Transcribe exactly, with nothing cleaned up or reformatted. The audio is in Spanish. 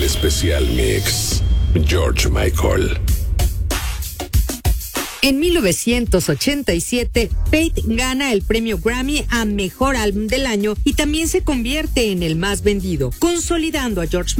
Especial Mix, George Michael. En mil novecientos ochenta y siete, Faith gana el premio Grammy a Mejor Álbum del Año y también se convierte en el más vendido, consolidando a George